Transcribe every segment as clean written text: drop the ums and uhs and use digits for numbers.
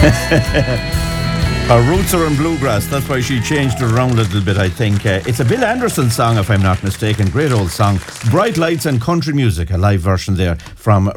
Her roots are in bluegrass. That's why she changed it around a little bit, I think. It's a Bill Anderson song, if I'm not mistaken. Great old song. Bright Lights and Country Music, a live version there from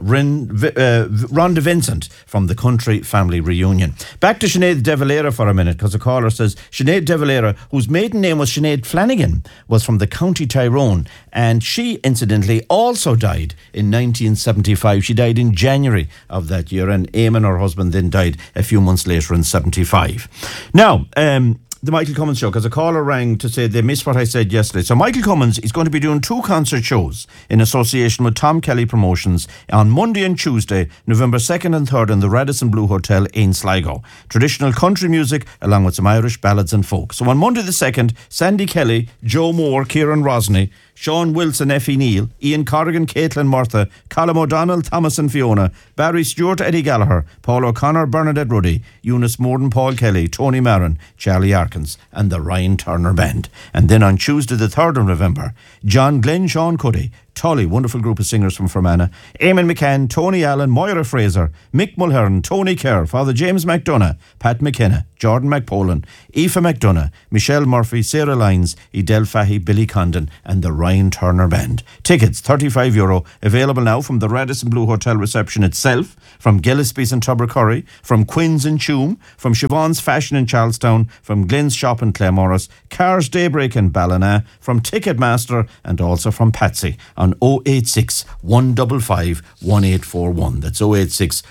Rhonda Vincent from the Country Family Reunion. Back to Sinead De Valera for a minute, because a caller says Sinead De Valera, whose maiden name was Sinead Flanagan, was from the County Tyrone, and she, incidentally, also died in 1975. She died in January of that year, and Eamon, her husband, then died a few months later in 75. Now, the Michael Cummins Show, because a caller rang to say they missed what I said yesterday. So Michael Cummins is going to be doing 2 concert shows in association with Tom Kelly Promotions on Monday and Tuesday, November 2nd and 3rd in the Radisson Blu Hotel in Sligo. Traditional country music along with some Irish ballads and folk. So on Monday the 2nd, Sandy Kelly, Joe Moore, Kieran Rosney, Sean Wilson, Effie Neal, Ian Corrigan, Caitlin Murtha, Colm O'Donnell, Thomas and Fiona, Barry Stewart, Eddie Gallagher, Paul O'Connor, Bernadette Ruddy, Eunice Morden, Paul Kelly, Tony Marin, Charlie Arkins and the Ryan Turner Band. And then on Tuesday the 3rd of November, John Glenn, Sean Cuddy, Tully, wonderful group of singers from Fermanagh, Eamon McCann, Tony Allen, Moira Fraser, Mick Mulhern, Tony Kerr, Father James McDonough, Pat McKenna, Jordan McPolan, Aoife McDonough, Michelle Murphy, Sarah Lyons, Edel Fahy, Billy Condon and the Ryan Turner Band. Tickets, €35, available now from the Radisson Blu Hotel reception itself, from Gillespie's in Tubbercurry, from Quinn's in Tuam, from Siobhan's Fashion in Charlestown, from Glenn's Shop in Claremorris, Cars Daybreak in Ballina, from Ticketmaster and also from Patsy on 086 155 1841. That's 086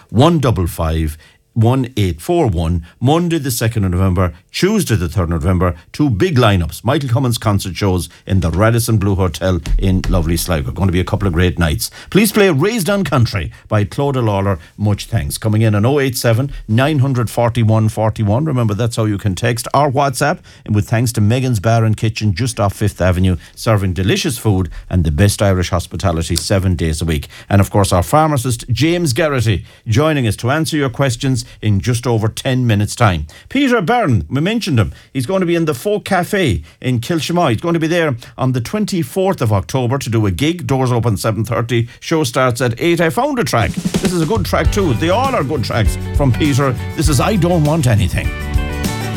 155 1841, Monday the 2nd of November, Tuesday the 3rd of November, 2 big lineups. Michael Cummins concert shows in the Radisson Blu Hotel in lovely Sligo. Going to be a couple of great nights. Please play Raised on Country by Clodagh Lawler. Much thanks. Coming in on 087 941 41. Remember, that's how you can text or WhatsApp. And with thanks to Megan's Bar and Kitchen just off 5th Avenue, serving delicious food and the best Irish hospitality 7 days a week. And of course, our pharmacist James Garrity joining us to answer your questions in just over 10 minutes time. Peter Byrne, we mentioned him. He's going to be in the Folk Cafe in Kilshamaw. He's going to be there on the 24th of October to do a gig. Doors open 7:30. Show starts at 8. I found a track. This is a good track too. They all are good tracks from Peter. This is I Don't Want Anything.